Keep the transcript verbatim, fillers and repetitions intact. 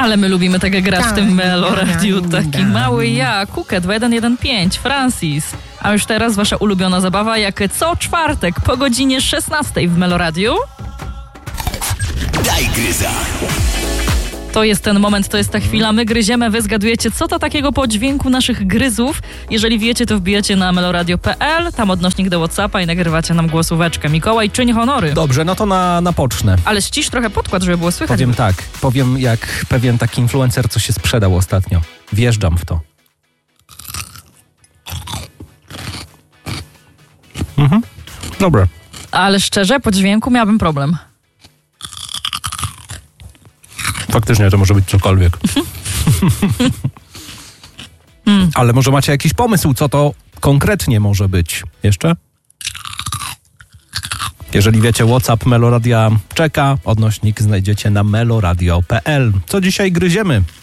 Ale my lubimy tak grać w tym Melo Da, Radiu. da, Taki da, mały da. ja, Kukę dwa jeden jeden pięć, Francis. A już teraz wasza ulubiona zabawa, jak co czwartek po godzinie szesnastej w Melo Radiu. Daj gryza. To jest ten moment, to jest ta chwila. My gryziemy, wy zgadujecie, co to takiego po dźwięku naszych gryzów. Jeżeli wiecie, to wbijacie na meloradio kropka pe el, tam odnośnik do WhatsAppa i nagrywacie nam głosóweczkę. Mikołaj, czyń honory. Dobrze, no to na, na pocznę. Ale ścisz trochę podkład, żeby było słychać. Powiem tak, powiem jak pewien taki influencer, co się sprzedał ostatnio. Wjeżdżam w to. Mhm. Dobra. Ale szczerze, po dźwięku miałabym problem. Faktycznie to może być cokolwiek. Hmm. Ale może macie jakiś pomysł, co to konkretnie może być? Jeszcze? Jeżeli wiecie, WhatsApp Meloradia czeka, odnośnik znajdziecie na meloradio kropka pe el. Co dzisiaj gryziemy?